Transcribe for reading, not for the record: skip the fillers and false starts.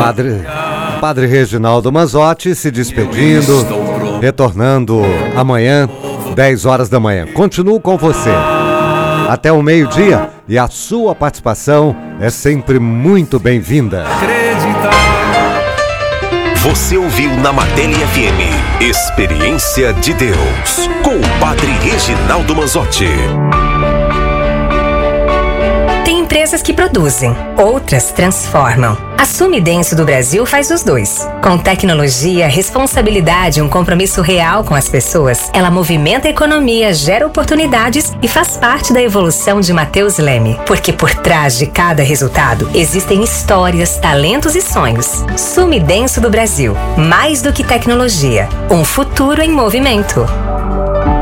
Padre Reginaldo Manzotti se despedindo, retornando amanhã, 10 horas da manhã. Continuo com você até o meio-dia e a sua participação é sempre muito bem-vinda. Você ouviu na Martelli FM Experiência de Deus com o Padre Reginaldo Manzotti. Tem empresas que produzem, outras transformam. A Sumidenso do Brasil faz os dois. Com tecnologia, responsabilidade e um compromisso real com as pessoas, ela movimenta a economia, gera oportunidades e faz parte da evolução de Matheus Leme. Porque por trás de cada resultado, existem histórias, talentos e sonhos. Sumidenso do Brasil. Mais do que tecnologia. Um futuro em movimento.